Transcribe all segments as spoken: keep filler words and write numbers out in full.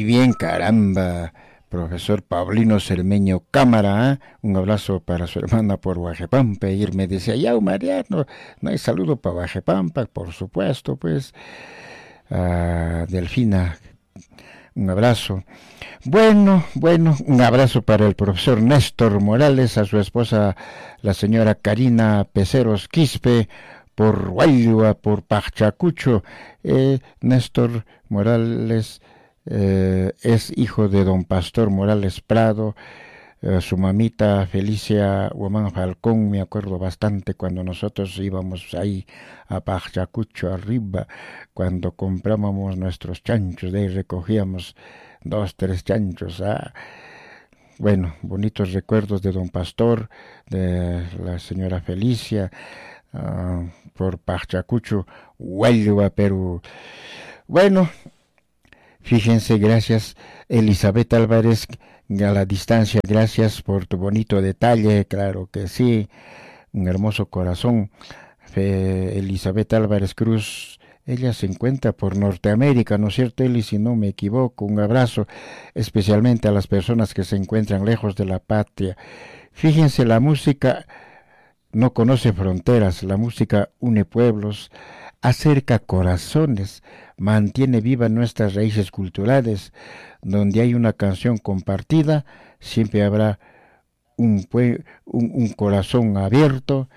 bien, caramba. Profesor Paulino Cermeño Cámara, ¿eh? Un abrazo para su hermana por Huajepampa. Y él me decía, ya, Mariano, no hay saludo para Huajepampa, por supuesto, pues. Uh, Delfina, un abrazo. Bueno, bueno, un abrazo para el profesor Néstor Morales, a su esposa, la señora Karina Peceros Quispe, por Guayua, por Pachacucho. Eh, Néstor Morales eh, es hijo de don Pastor Morales Prado. Eh, su mamita Felicia Guamán Falcón, me acuerdo bastante cuando nosotros íbamos ahí a Pachacucho arriba, cuando comprábamos nuestros chanchos, de ahí recogíamos dos, tres chanchos. Ah. Bueno, bonitos recuerdos de don Pastor, de la señora Felicia, uh, por Pachacucho, Huelva, Perú. Bueno, fíjense, gracias Elizabeth Álvarez, a la distancia, gracias por tu bonito detalle, claro que sí, un hermoso corazón. Fe, Elizabeth Álvarez Cruz, ella se encuentra por Norteamérica, ¿no es cierto, Eli? Si no me equivoco, un abrazo especialmente a las personas que se encuentran lejos de la patria. Fíjense, la música no conoce fronteras, la música une pueblos, acerca corazones, mantiene vivas nuestras raíces culturales. Donde hay una canción compartida, siempre habrá un, un, un corazón abierto,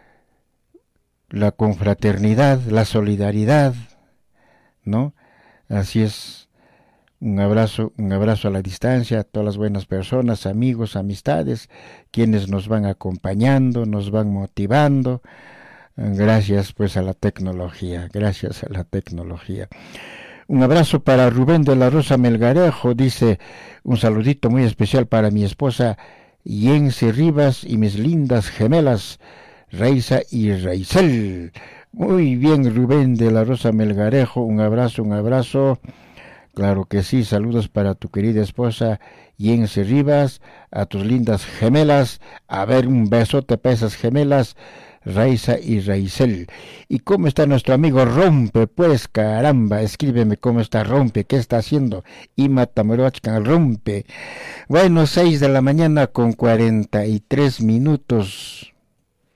la confraternidad, la solidaridad, ¿no? Así es. Un abrazo, un abrazo a la distancia a todas las buenas personas, amigos, amistades, quienes nos van acompañando, nos van motivando. Gracias pues a la tecnología, gracias a la tecnología. Un abrazo para Rubén de la Rosa Melgarejo, dice, un saludito muy especial para mi esposa Yense Rivas y mis lindas gemelas, Reisa y Reisel. Muy bien, Rubén de la Rosa Melgarejo, un abrazo, un abrazo. Claro que sí, saludos para tu querida esposa Yense Rivas, a tus lindas gemelas, a ver, un besote para esas gemelas, Raiza y Raisel. ¿Y cómo está nuestro amigo Rompe? Pues caramba, escríbeme cómo está Rompe, qué está haciendo. Y Matamoruachcan Rompe. Bueno, seis de la mañana con cuarenta y tres minutos.